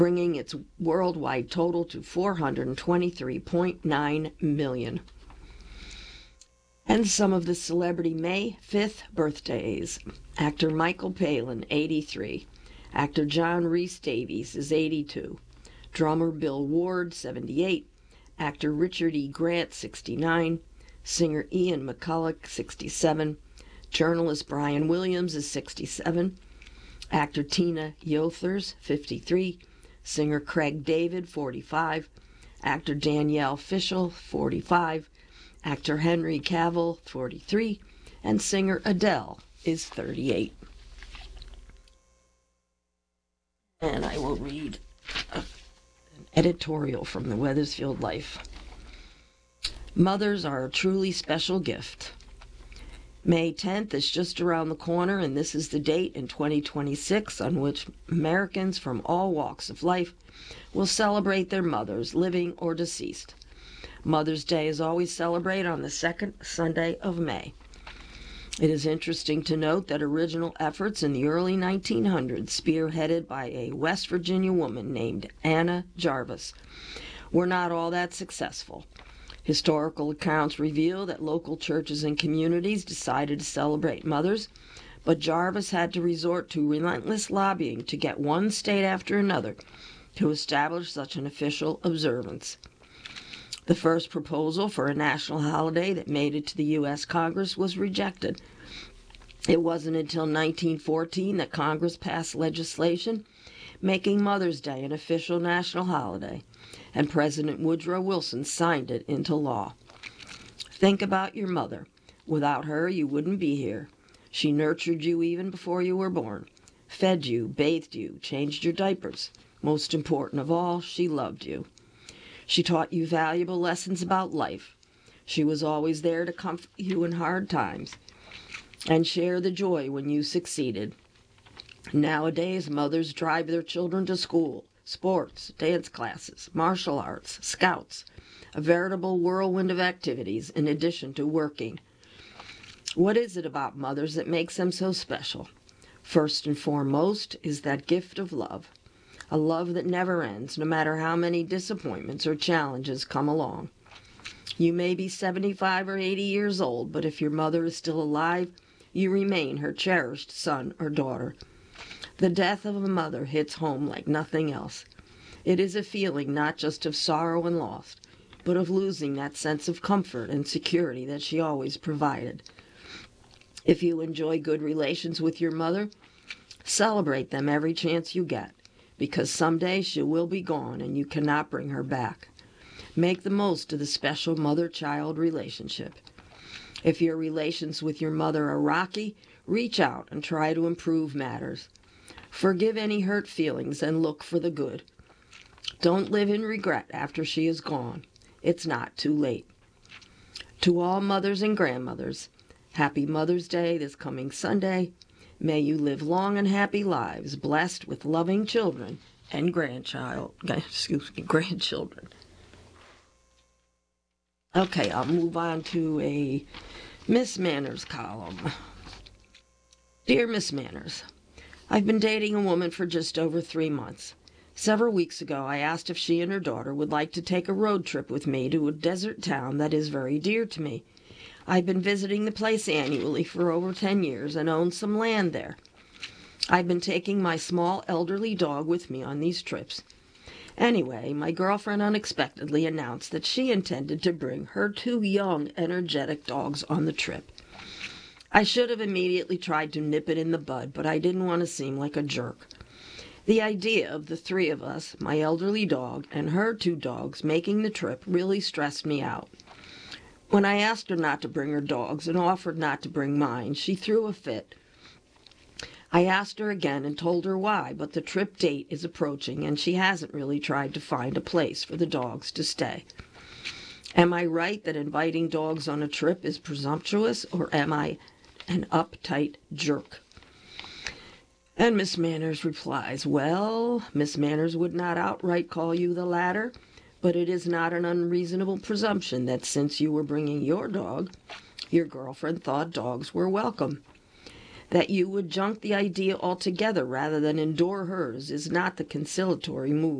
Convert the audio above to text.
bringing its worldwide total to 423.9 million. And some of the celebrity May 5th birthdays. Actor Michael Palin, 83. Actor John Rhys Davies is 82. Drummer Bill Ward, 78. Actor Richard E. Grant, 69. Singer Ian McCulloch, 67. Journalist Brian Williams is 67. Actor Tina Yothers, 53. Singer Craig David, 45. Actor Danielle Fishel, 45. Actor Henry Cavill, 43. And singer Adele is 38. And I will read an editorial from the Wethersfield Life. Mothers are a truly special gift. May 10th is just around the corner, and this is the date in 2026 on which Americans from all walks of life will celebrate their mothers, living or deceased. Mother's Day is always celebrated on the second Sunday of May. It is interesting to note that original efforts in the early 1900s, spearheaded by a West Virginia woman named Anna Jarvis, were not all that successful. Historical accounts reveal that local churches and communities decided to celebrate mothers, but Jarvis had to resort to relentless lobbying to get one state after another to establish such an official observance. The first proposal for a national holiday that made it to the U.S. Congress was rejected. It wasn't until 1914 that Congress passed legislation making Mother's Day an official national holiday, and President Woodrow Wilson signed it into law. Think about your mother. Without her, you wouldn't be here. She nurtured you even before you were born, fed you, bathed you, changed your diapers. Most important of all, she loved you. She taught you valuable lessons about life. She was always there to comfort you in hard times and share the joy when you succeeded. Nowadays, mothers drive their children to school, sports, dance classes, martial arts, scouts, a veritable whirlwind of activities in addition to working. What is it about mothers that makes them so special? First and foremost is that gift of love, a love that never ends, no matter how many disappointments or challenges come along. You may be 75 or 80 years old, but if your mother is still alive, you remain her cherished son or daughter. The death of a mother hits home like nothing else. It is a feeling not just of sorrow and loss, but of losing that sense of comfort and security that she always provided. If you enjoy good relations with your mother, celebrate them every chance you get, because someday she will be gone and you cannot bring her back. Make the most of the special mother-child relationship. If your relations with your mother are rocky, reach out and try to improve matters. Forgive any hurt feelings and look for the good. Don't live in regret after she is gone. It's not too late. To all mothers and grandmothers, happy Mother's Day this coming Sunday. May you live long and happy lives, blessed with loving children and grandchildren. Okay, I'll move on to a Miss Manners column. Dear Miss Manners, I've been dating a woman for just over 3 months. Several weeks ago, I asked if she and her daughter would like to take a road trip with me to a desert town that is very dear to me. I've been visiting the place annually for over 10 years and own some land there. I've been taking my small elderly dog with me on these trips. Anyway, my girlfriend unexpectedly announced that she intended to bring her 2 young, energetic dogs on the trip. I should have immediately tried to nip it in the bud, but I didn't want to seem like a jerk. The idea of the 3 of us, my elderly dog, and her 2 dogs making the trip really stressed me out. When I asked her not to bring her dogs and offered not to bring mine, she threw a fit. I asked her again and told her why, but the trip date is approaching and she hasn't really tried to find a place for the dogs to stay. Am I right that inviting dogs on a trip is presumptuous, or am I an uptight jerk? And Miss Manners replies, well, Miss Manners would not outright call you the latter, but it is not an unreasonable presumption that since you were bringing your dog, your girlfriend thought dogs were welcome. That you would junk the idea altogether rather than endure hers is not the conciliatory move